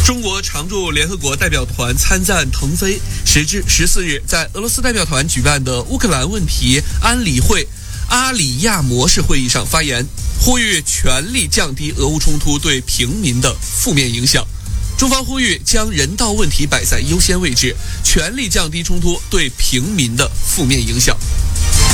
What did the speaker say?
中国常驻联合国代表团参赞腾飞时至14日在俄罗斯代表团举办的乌克兰问题安理会阿里亚模式会议上发言，呼吁全力降低俄乌冲突对平民的负面影响。中方呼吁将人道问题摆在优先位置，全力降低冲突对平民的负面影响。